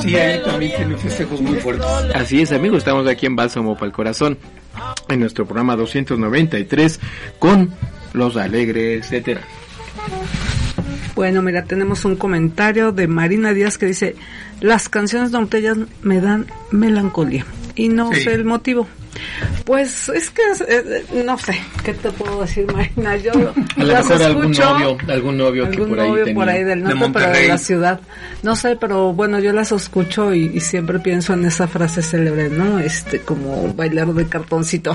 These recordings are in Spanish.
Sí, ahí también tienen festejos muy fuertes. Así es, amigos, estamos aquí en Bálsamo para el Corazón, en nuestro programa 293, con los alegres de Terán. Bueno, mira, tenemos un comentario de Marina Díaz que dice: las canciones norteñas me dan melancolía y no sé el motivo. Pues es que no sé, ¿qué te puedo decir, Marina? Yo a lo mejor algún novio que por ahí tenía. Por ahí del norte, pero de la ciudad. No sé, pero bueno, yo las escucho y siempre pienso en esa frase célebre, ¿no? Como bailar de cartoncito.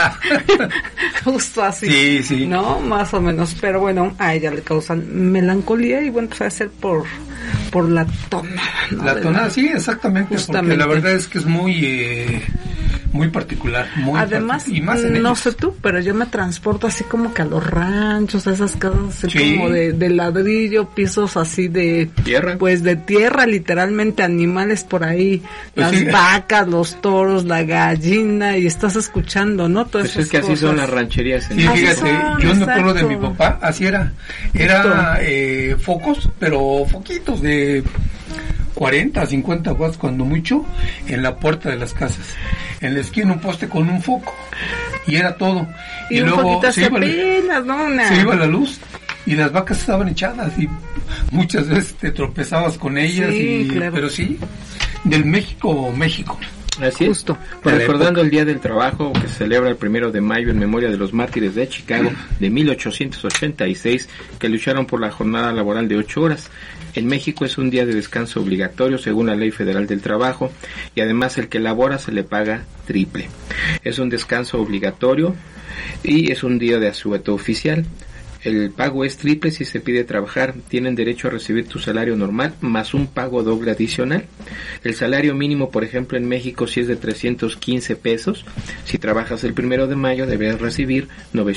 Justo así. Sí. ¿No? Más o menos. Pero bueno, a ella le causan melancolía y bueno, pues va a ser por la tonada, ¿no? La tonada, sí, exactamente. Justamente. Porque la verdad es que es muy particular. Además, y más no sé tú, pero yo me transporto así como que a los ranchos, a esas casas así como de ladrillo, pisos así de tierra, pues de tierra, literalmente, animales por ahí, pues las vacas, los toros, la gallina, y estás escuchando, ¿no? Todas pues es que cosas. Así son las rancherías. Sí, fíjate, yo en el pueblo de mi papá, así era focos, pero foquitos de 40, 50 watts cuando mucho, en la puerta de las casas. En la esquina un poste con un foco. Y era todo. Y luego se iba la luz y las vacas estaban echadas y muchas veces te tropezabas con ellas. Claro. Pero sí, del México. Así es. Justo. Recordando el Día del Trabajo, que se celebra el 1 de mayo en memoria de los mártires de Chicago de 1886, que lucharon por la jornada laboral de 8 horas. En México es un día de descanso obligatorio según la Ley Federal del Trabajo, y además el que labora se le paga triple. Es un descanso obligatorio y es un día de asueto oficial. El pago es triple si se pide trabajar. Tienen derecho a recibir tu salario normal más un pago doble adicional. El salario mínimo, por ejemplo, en México, si es de 315 pesos, si trabajas el 1 de mayo debes recibir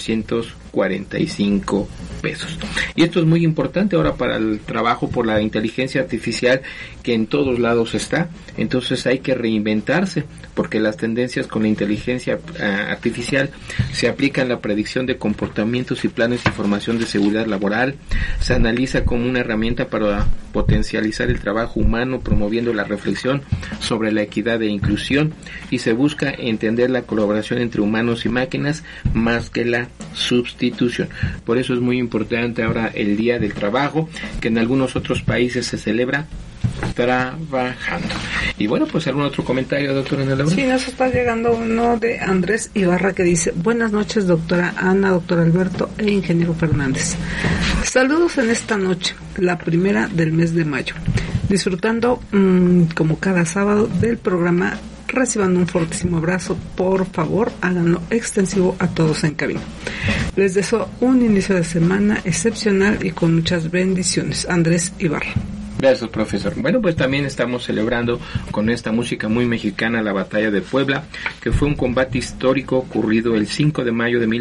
945 pesos. Y esto es muy importante ahora para el trabajo por la inteligencia artificial que en todos lados está. Entonces hay que reinventarse, porque las tendencias con la inteligencia artificial se aplican la predicción de comportamientos y planes de información de seguridad laboral, se analiza como una herramienta para potencializar el trabajo humano, promoviendo la reflexión sobre la equidad e inclusión, y se busca entender la colaboración entre humanos y máquinas más que la sustitución. Por eso es muy importante ahora el Día del Trabajo, que en algunos otros países se celebra trabajando. Y bueno, pues algún otro comentario, doctora Ana Laura. Sí, nos está llegando uno de Andrés Ibarra que dice: buenas noches, doctora Ana, doctor Alberto e ingeniero Fernández. Saludos en esta noche, la primera del mes de mayo, disfrutando como cada sábado del programa. Reciban un fortísimo abrazo, por favor háganlo extensivo a todos en cabina. Les deseo un inicio de semana excepcional y con muchas bendiciones. Andrés Ibarra. Gracias, profesor. Bueno, pues también estamos celebrando con esta música muy mexicana la Batalla de Puebla, que fue un combate histórico ocurrido el 5 de mayo de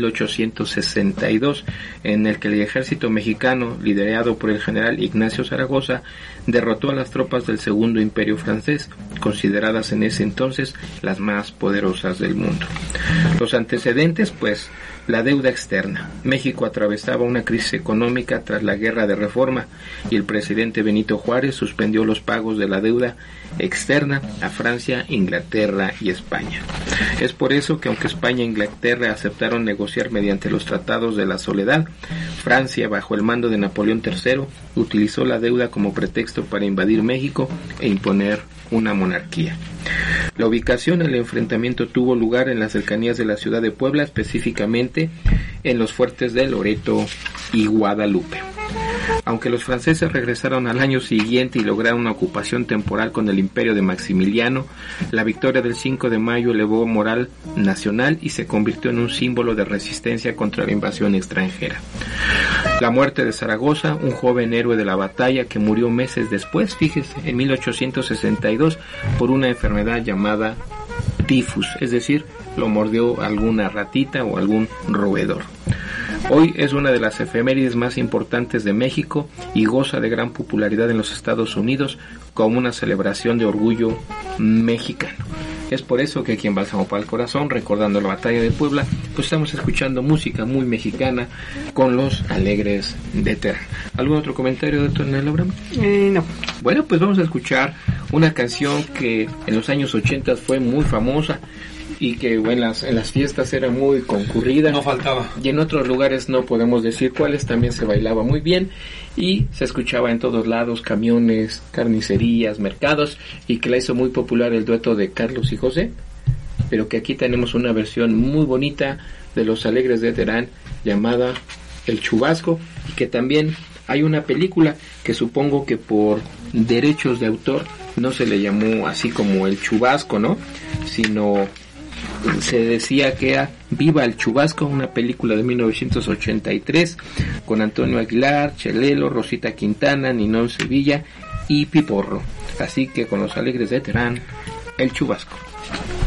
1862, en el que el ejército mexicano, liderado por el general Ignacio Zaragoza, derrotó a las tropas del Segundo Imperio francés, consideradas en ese entonces las más poderosas del mundo. Los antecedentes, pues, la deuda externa. México atravesaba una crisis económica tras la Guerra de Reforma y el presidente Benito Juárez suspendió los pagos de la deuda externa a Francia, Inglaterra y España. Es por eso que aunque España e Inglaterra aceptaron negociar mediante los tratados de la Soledad, Francia, bajo el mando de Napoleón III, utilizó la deuda como pretexto para invadir México e imponer una monarquía. La ubicación del enfrentamiento tuvo lugar en las cercanías de la ciudad de Puebla, específicamente en los fuertes de Loreto y Guadalupe. Aunque los franceses regresaron al año siguiente y lograron una ocupación temporal con el imperio de Maximiliano, la victoria del 5 de mayo elevó moral nacional y se convirtió en un símbolo de resistencia contra la invasión extranjera. La muerte de Zaragoza, un joven héroe de la batalla que murió meses después, fíjese, en 1862, por una enfermedad llamada tifus, es decir, lo mordió alguna ratita o algún roedor. Hoy es una de las efemérides más importantes de México y goza de gran popularidad en los Estados Unidos como una celebración de orgullo mexicano. Es por eso que aquí en Bálsamo para el Corazón, recordando la Batalla de Puebla, pues estamos escuchando música muy mexicana con los Alegres de Terán. ¿Algún otro comentario, doctor Ana Laura? No. Bueno, pues vamos a escuchar una canción que en los años 80 fue muy famosa y que bueno, en las fiestas era muy concurrida. No faltaba. Y en otros lugares no podemos decir cuáles, también se bailaba muy bien y se escuchaba en todos lados, camiones, carnicerías, mercados, y que la hizo muy popular el dueto de Carlos y José, pero que aquí tenemos una versión muy bonita de Los Alegres de Terán llamada El Chubasco, y que también hay una película que supongo que por derechos de autor no se le llamó así como El Chubasco, ¿no? Sino se decía que era Viva el Chubasco, una película de 1983 con Antonio Aguilar, Chelelo, Rosita Quintana, Ninón Sevilla y Piporro. Así que con Los Alegres de Terán, El Chubasco.